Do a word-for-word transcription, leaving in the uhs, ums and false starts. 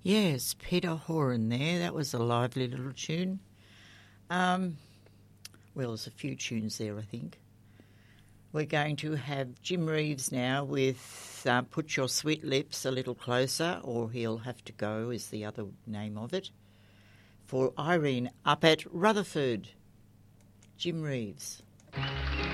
Yes, Peter Horan there. That was a lively little tune. Um, well, there's a few tunes there, I think. We're going to have Jim Reeves now with uh, Put Your Sweet Lips a Little Closer, or He'll Have to Go is the other name of it, for Irene up at Rutherford. Jim Reeves.